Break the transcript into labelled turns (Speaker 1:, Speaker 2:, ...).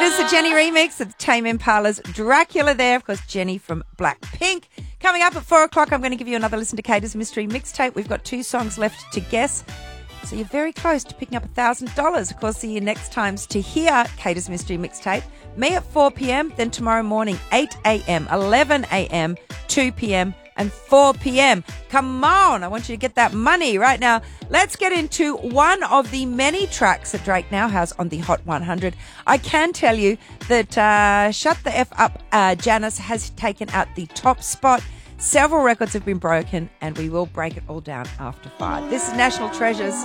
Speaker 1: is the Jenny remix of Tame Impala's Dracula there. Of course, Jenny from Blackpink. Coming up at 4 o'clock, I'm going to give you another listen to Kata's Mystery Mixtape. We've got 2 songs left to guess. So you're very close to picking up $1,000. Of course, see you next times to hear Kata's Mystery Mixtape. Me at 4 p.m, then tomorrow morning, 8 a.m, 11 a.m, 2 p.m, and 4 p.m. Come on, I want you to get that money right now. Let's get into one of the many tracks that Drake now has on the Hot 100. I can tell you that Shut the F Up, Janice has taken out the top spot. Several records have been broken, and we will break it all down after 5. This is National Treasures.